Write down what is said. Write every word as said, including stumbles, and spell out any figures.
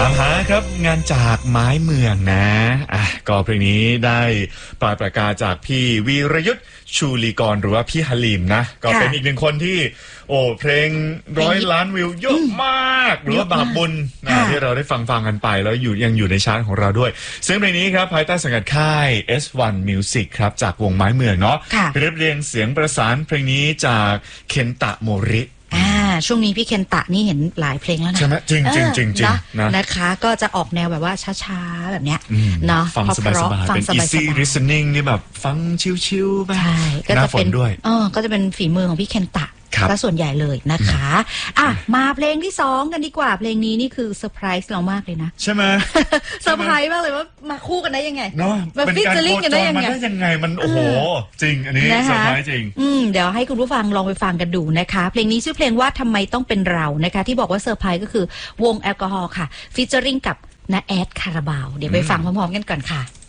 ามหาครับงานจากไม้เมืองนะอ่ะก็เพลงนี้ได้ปลายประกาศจากพี่วีรยุทธ์ชูลีกรหรือว่าพี่ฮาลิมนะก็เป็นอีกหนึ่งคนที่โอ้เพลงร้อยล้านวิวเยอะมากหรือว่าบาปบุญนะที่เราได้ฟังฟังกันไปแล้วอยู่ยังอยู่ในชาร์ตของเราด้วยซึ่งเพลงนี้ครับภายใต้สังกัดค่าย เอส วัน Music ครับจากวงไม้เมืองเนาะเรียบเรียงเสียงประสานเพลงนี้จากเคนตะโมริอ่าช่วงนี้พี่เคนตะนี่เห็นหลายเพลงแล้วนะใช่ไหมจริงจริงจริงจริงนะนะคะก็จะออกแนวแบบว่าช้าๆแบบเนี้ยเนาะฟังสบายๆเป็น easy listening นี่แบบฟังชิวๆไปก็จะเป็นด้วยอ๋อก็จะเป็นฝีมือของพี่เคนตะก็ส่วนใหญ่เลยนะคะอ่ะมาเพลงที่สองกันดีกว่าเพลงนี้นี่คือเซอร์ไพรส์เรามากเลยนะใช่ไหมเซอร์ไพรส์มากเลยว่ามาคู่กันได้ยังไงเนาะมาฟิชเจอริ่งกันได้ยังไงมันได้ยังไงมันโอ้โหจริงอันนี้เซอร์ไพรส์จริงอืมเดี๋ยวให้คุณผู้ฟังลองไปฟังกันดูนะคะเพลงนี้ชื่อเพลงว่าทำไมต้องเป็นเรานะคะที่บอกว่าเซอร์ไพรส์ก็คือวงแอลกอฮอล์ค่ะฟิชเจอริ่งกับน้าแอดคาราบาวเดี๋ยวไปฟังพร้อมๆกันก่อนค่ะ